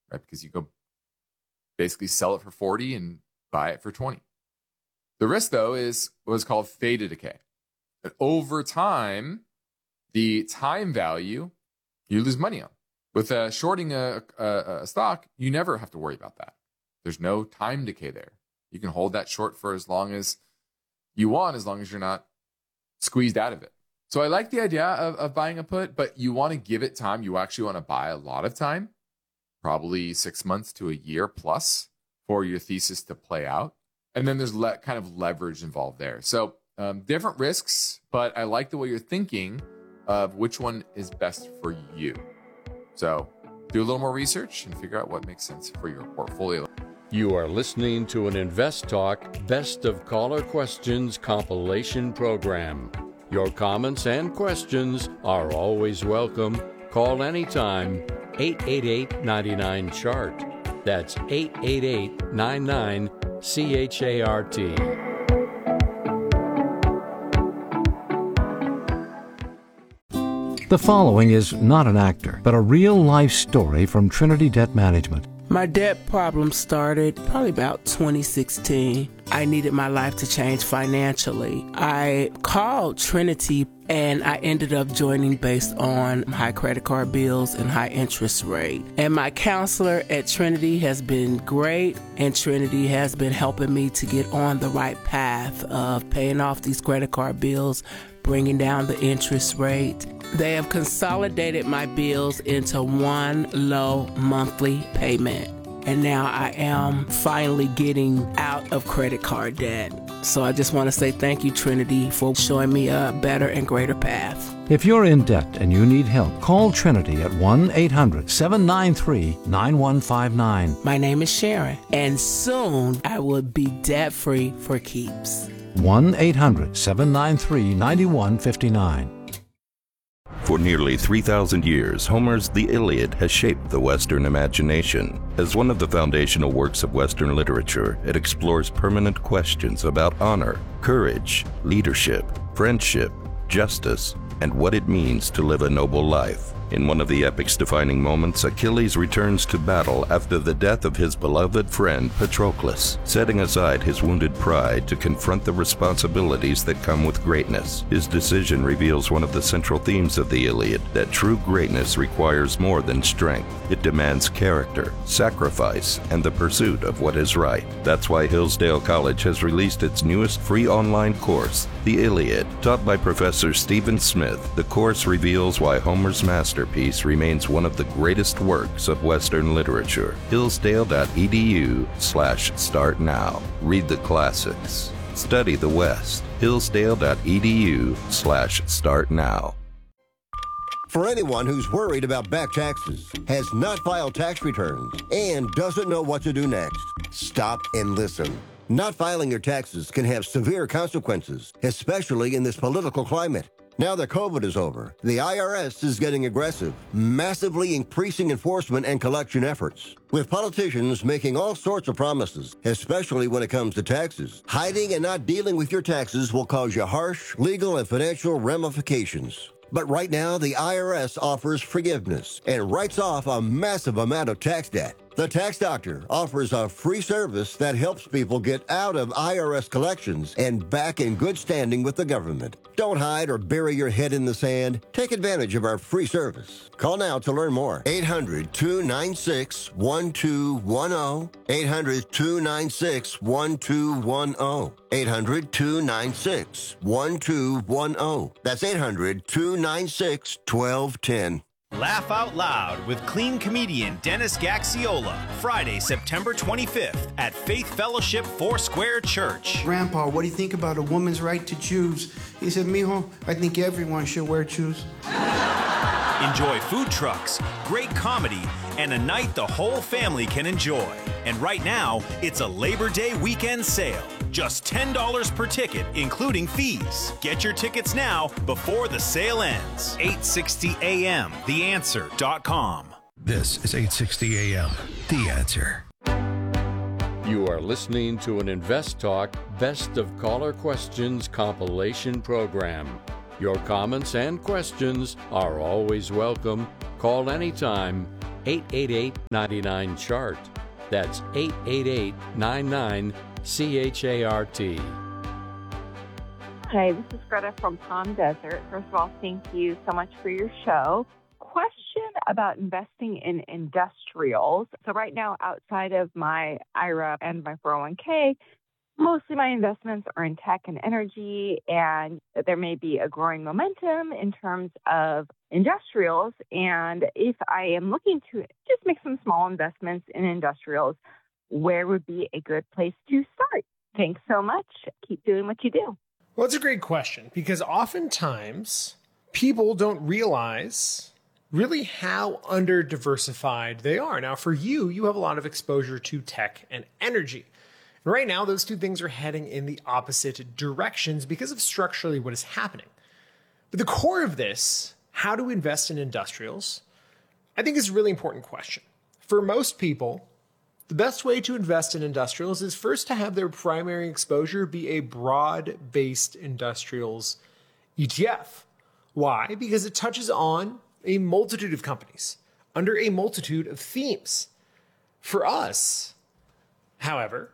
right? Because you go basically sell it for 40 and buy it for 20. The risk, though, is what's called theta decay. And over time, the time value you lose money on. With shorting a stock, you never have to worry about that. There's no time decay there. You can hold that short for as long as you want, as long as you're not squeezed out of it. So I like the idea of buying a put, but you want to give it time. You actually want to buy a lot of time, probably 6 months to a year plus for your thesis to play out. And then there's kind of leverage involved there. So different risks, but I like the way you're thinking of which one is best for you. So do a little more research and figure out what makes sense for your portfolio. You are listening to an Invest Talk Best of Caller Questions compilation program. Your comments and questions are always welcome. Call anytime, 888-99-CHART. That's 888-99-CHART. The following is not an actor, but a real-life story from Trinity Debt Management. My debt problem started probably about 2016. I needed my life to change financially. I called Trinity and I ended up joining based on high credit card bills and high interest rate. And my counselor at Trinity has been great, and Trinity has been helping me to get on the right path of paying off these credit card bills, bringing down the interest rate. They have consolidated my bills into one low monthly payment. And now I am finally getting out of credit card debt. So I just want to say thank you, Trinity, for showing me a better and greater path. If you're in debt and you need help, call Trinity at 1-800-793-9159. My name is Sharon, and soon I will be debt-free for keeps. 1-800-793-9159. For nearly 3,000 years, Homer's The Iliad has shaped the Western imagination. As one of the foundational works of Western literature, it explores permanent questions about honor, courage, leadership, friendship, justice, and what it means to live a noble life. In one of the epic's defining moments, Achilles returns to battle after the death of his beloved friend Patroclus, setting aside his wounded pride to confront the responsibilities that come with greatness. His decision reveals one of the central themes of the Iliad, that true greatness requires more than strength. It demands character, sacrifice, and the pursuit of what is right. That's why Hillsdale College has released its newest free online course, The Iliad. Taught by Professor Stephen Smith, the course reveals why Homer's masterpiece remains one of the greatest works of Western literature. Hillsdale.edu/start now. Read the classics. Study the West. Hillsdale.edu/start now. For anyone who's worried about back taxes, has not filed tax returns, and doesn't know what to do next, stop and listen. Not filing your taxes can have severe consequences, especially in this political climate. Now that COVID is over, the IRS is getting aggressive, massively increasing enforcement and collection efforts. With politicians making all sorts of promises, especially when it comes to taxes, hiding and not dealing with your taxes will cause you harsh legal and financial ramifications. But right now, the IRS offers forgiveness and writes off a massive amount of tax debt. The Tax Doctor offers a free service that helps people get out of IRS collections and back in good standing with the government. Don't hide or bury your head in the sand. Take advantage of our free service. Call now to learn more. 800-296-1210. 800-296-1210. 800-296-1210. That's 800-296-1210. Laugh Out Loud with clean comedian Dennis Gaxiola, Friday, September 25th at Faith Fellowship Foursquare Church. Grandpa, what do you think about a woman's right to choose? He said, mijo, I think everyone should wear shoes. Enjoy food trucks, great comedy, and a night the whole family can enjoy. And right now, it's a Labor Day weekend sale. Just $10 per ticket, including fees. Get your tickets now before the sale ends. 860 AM, theanswer.com. This is 860 AM, The Answer. You are listening to an Invest Talk Best of Caller Questions compilation program. Your comments and questions are always welcome. Call anytime, 888-99-CHART. That's 888-99-CHART. Hi, this is Greta from Palm Desert. First of all, thank you so much for your show. Question about investing in industrials. So right now, outside of my IRA and my 401k, mostly my investments are in tech and energy, and there may be a growing momentum in terms of industrials. And if I am looking to just make some small investments in industrials, where would be a good place to start? Thanks so much. Keep doing what you do. Well, it's a great question because oftentimes people don't realize really how under-diversified they are. Now, for you, you have a lot of exposure to tech and energy. And right now, those two things are heading in the opposite directions because of structurally what is happening. But the core of this, how to invest in industrials, I think is a really important question. For most people, the best way to invest in industrials is first to have their primary exposure be a broad-based industrials ETF. Why? Because it touches on a multitude of companies under a multitude of themes. For us, however,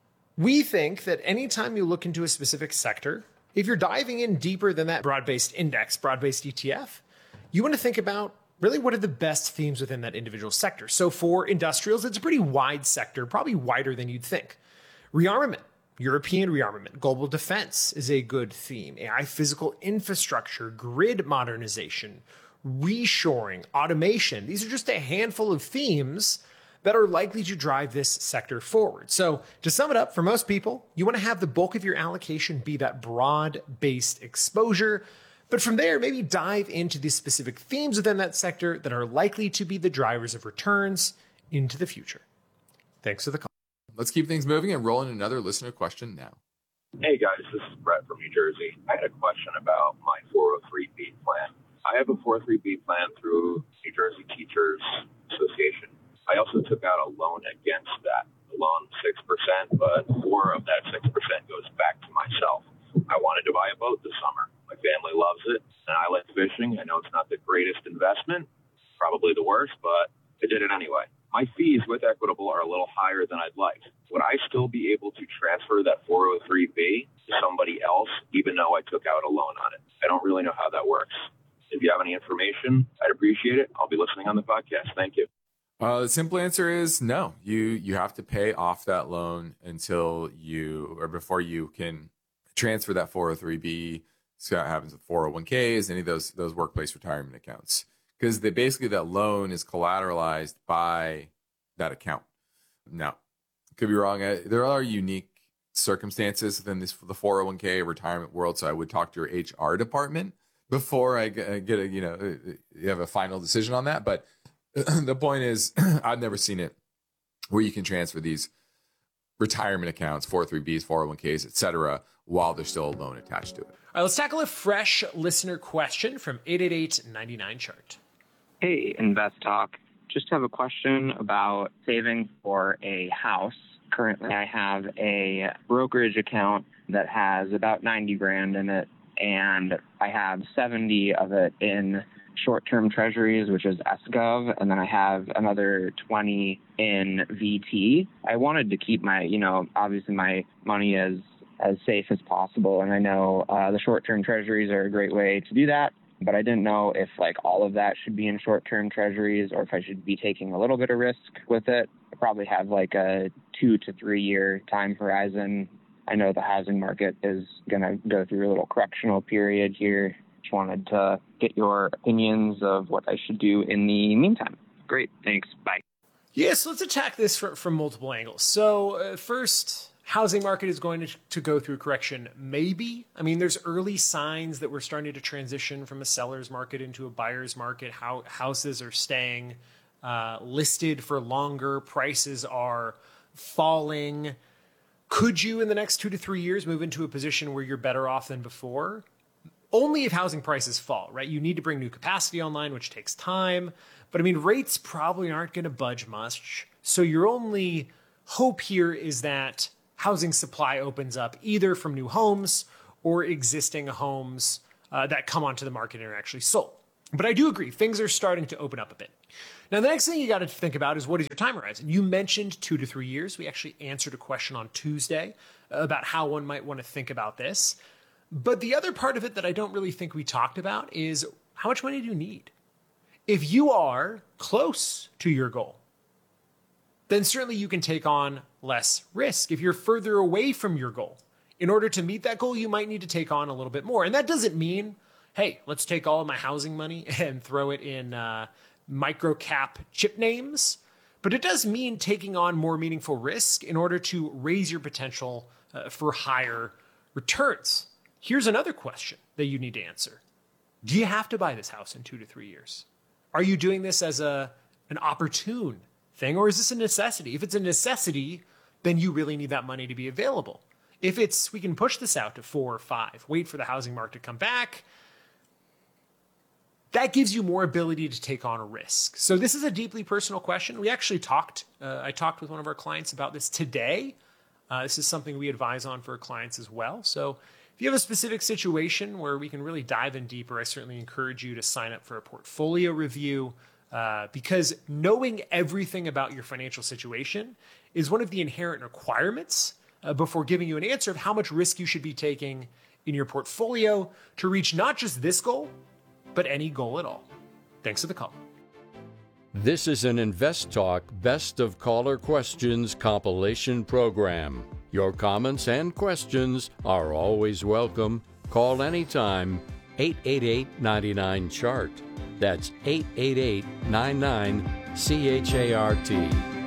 we think that anytime you look into a specific sector, if you're diving in deeper than that broad-based index, broad-based ETF, you want to think about really what are the best themes within that individual sector. So for industrials, it's a pretty wide sector, probably wider than you'd think. Rearmament, European rearmament, global defense is a good theme. AI physical infrastructure, grid modernization, reshoring, automation. These are just a handful of themes that are likely to drive this sector forward. So to sum it up, for most people, you want to have the bulk of your allocation be that broad-based exposure. But from there, maybe dive into the specific themes within that sector that are likely to be the drivers of returns into the future. Thanks for the call. Let's keep things moving and roll in another listener question now. Hey guys, this is Brett from New Jersey. I had a question about my 403B plan. I have a 403B plan through New Jersey Teachers Association. I also took out a loan against that. The loan 6%, but 4 of that 6% goes back to myself. I wanted to buy a boat this summer. My family loves it, and I like fishing. I know it's not the greatest investment, probably the worst, but I did it anyway. My fees with Equitable are a little higher than I'd like. Would I still be able to transfer that 403B to somebody else, even though I took out a loan on it? I don't really know how that works. If you have any information, I'd appreciate it. I'll be listening on the podcast. Thank you. The simple answer is no. You have to pay off that loan until before you can transfer that 403B. So that happens with 401ks, any of those workplace retirement accounts, because basically that loan is collateralized by that account. Now, could be wrong. There are unique circumstances within the 401k retirement world, so I would talk to your HR department before I get you have a final decision on that. But the point is, I've never seen it where you can transfer these retirement accounts, 403Bs, 401ks, etc., while there's still a loan attached to it. All right, let's tackle a fresh listener question from 888-99-CHART. Hey, Invest Talk. Just have a question about saving for a house. Currently, I have a brokerage account that has about 90 grand in it, and I have 70 of it in short-term treasuries, which is SGov, and then I have another 20 in VT. I wanted to keep my, obviously my money as safe as possible, and I know the short-term treasuries are a great way to do that, but I didn't know if all of that should be in short-term treasuries or if I should be taking a little bit of risk with it. I probably have a 2 to 3 year time horizon. I know the housing market is going to go through a little correctional period here. Just wanted to get your opinions of what I should do in the meantime. Great. Thanks. Bye. Yes, let's attack this from multiple angles. So first, housing market is going to go through correction. Maybe. I mean, there's early signs that we're starting to transition from a seller's market into a buyer's market. How houses are staying listed for longer. Prices are falling. Could you, in the next 2 to 3 years, move into a position where you're better off than before? Only if housing prices fall, right? You need to bring new capacity online, which takes time. But I mean, rates probably aren't going to budge much. So your only hope here is that housing supply opens up either from new homes or existing homes that come onto the market and are actually sold. But I do agree, things are starting to open up a bit. Now, the next thing you got to think about is, what is your time horizon? You mentioned 2 to 3 years. We actually answered a question on Tuesday about how one might want to think about this. But the other part of it that I don't really think we talked about is, how much money do you need? If you are close to your goal, then certainly you can take on less risk. If you're further away from your goal, in order to meet that goal, you might need to take on a little bit more. And that doesn't mean, hey, let's take all of my housing money and throw it in micro cap chip names. But it does mean taking on more meaningful risk in order to raise your potential for higher returns. Here's another question that you need to answer. Do you have to buy this house in 2 to 3 years? Are you doing this as an opportune thing, or is this a necessity? If it's a necessity, then you really need that money to be available. If it's, we can push this out to 4 or 5, wait for the housing market to come back, that gives you more ability to take on a risk. So this is a deeply personal question. We actually I talked with one of our clients about this today. This is something we advise on for our clients as well. So if you have a specific situation where we can really dive in deeper, I certainly encourage you to sign up for a portfolio review, because knowing everything about your financial situation is one of the inherent requirements before giving you an answer of how much risk you should be taking in your portfolio to reach not just this goal, but any goal at all. Thanks for the call. This is an Invest Talk Best of Caller Questions compilation program. Your comments and questions are always welcome. Call anytime, 888-99-CHART. That's 888-99-CHART.